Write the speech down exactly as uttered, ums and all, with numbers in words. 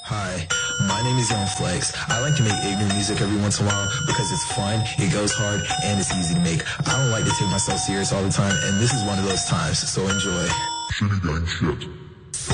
Hi, my name is Young Flex. I like to make ignorant music every once in a while because it's fun, it goes hard, and it's easy to make. I don't like to take myself serious all the time, and this is one of those times, so enjoy. City Gang shit.